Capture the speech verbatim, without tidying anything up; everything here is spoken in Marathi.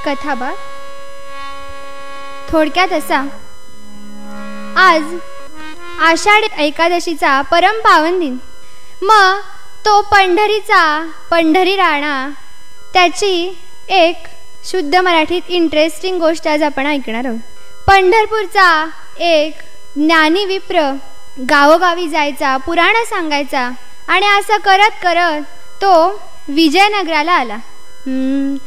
कथा बा थोडक्यात असा. आज आषाढ एकादशीचा परम पावन दिन. मग तो पंढरीचा पंढरी राणा त्याची एक शुद्ध मराठीत इंटरेस्टिंग गोष्ट आज आपण ऐकणार आहोत. पंढरपूरचा एक ज्ञानी विप्र गावोगावी जायचा, पुराण सांगायचा आणि असं करत करत तो विजयनगराला आला.